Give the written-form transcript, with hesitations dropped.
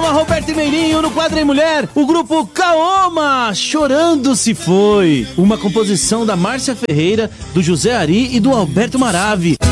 chama Roberto e Meirinho, no quadro Em Mulher, o grupo Kaoma, Chorando Se Foi. Uma composição da Márcia Ferreira, do José Ari e do Alberto Maravi.